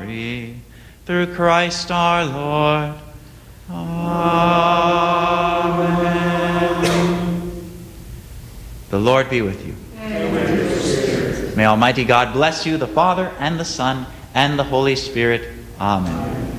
glory. Through Christ our Lord. Amen. The Lord be with you. And with your spirit. May Almighty God bless you, the Father, and the Son, and the Holy Spirit. Amen.